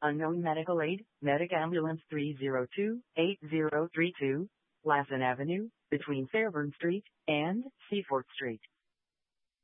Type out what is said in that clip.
Unknown medical aid, Medic Ambulance 302-8032, Lassen Avenue, between Fairburn Street and Seafort Street.